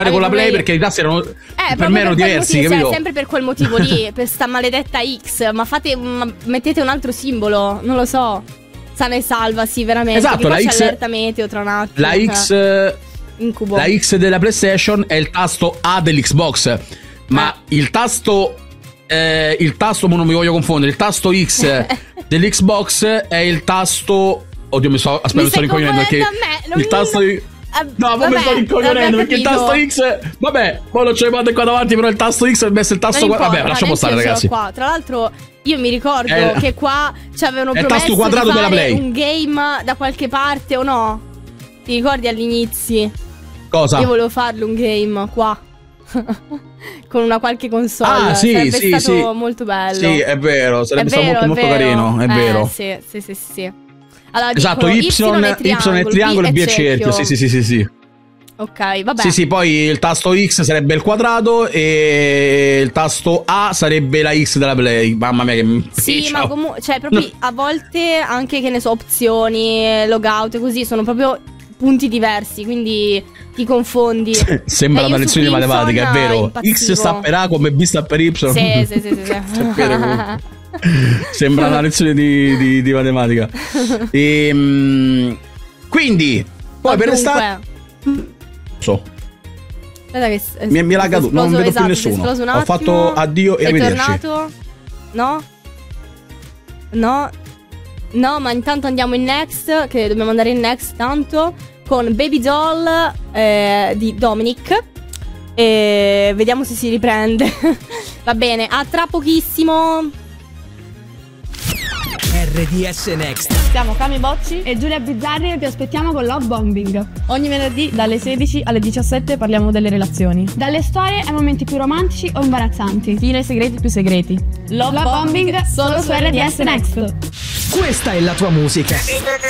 con la Play perché i tasti erano per me erano diversi, capito? Cioè, sempre per quel motivo lì, per sta maledetta X. Ma mettete un altro simbolo, non lo so. Sana e salva, sì, veramente. Esatto, la X, allerta meteo tra un attimo. La X, incubo. La X della PlayStation è il tasto A dell'Xbox, ma il tasto ma non mi voglio confondere, il tasto X dell'Xbox è il tasto. Oddio, mi sto rincoglionendo perché il tasto di. No, ma mi sto rincoglionendo perché il tasto X. Vabbè, poi non c'è il qua davanti, però il tasto X è messo il tasto qua. Vabbè, lasciamo stare, ragazzi. Qua. Tra l'altro, io mi ricordo che qua ci avevano promesso tasto quadrato di della fare Play. un game da qualche parte o no? Ti ricordi all'inizio? Cosa? Io volevo farlo un game qua. Con una qualche console. Ah, sì, sarebbe stato molto bello. Sì, è vero, sarebbe stato molto carino, è vero. Sì. Allora, esatto, dico, Y è triangolo e B è cerchio. Sì. Ok, vabbè. Sì, poi il tasto X sarebbe il quadrato e il tasto A sarebbe la X della Play. Mamma mia che sì, ma comunque, cioè proprio a volte anche, che ne so, opzioni, logout così sono proprio punti diversi, quindi ti confondi. Sembra una lezione di matematica, è vero. X sta per A come B sta per Y. Sì. Sembra una lezione di matematica. Quindi poi per restare Aspetta che mi è laggato, non vedo più nessuno. Ho fatto addio e arrivederci. No, ma intanto andiamo in next, che dobbiamo andare in next tanto, con Baby Doll di Dominic. E vediamo se si riprende. Va bene, a tra pochissimo. RDS Next. Siamo Cami Bocci e Giulia Bizzarri e vi aspettiamo con Love Bombing. Ogni venerdì dalle 16 alle 17 parliamo delle relazioni. Dalle storie ai momenti più romantici o imbarazzanti. Fino ai segreti più segreti. Love Bombing solo su RDS Next. Questa è la tua musica.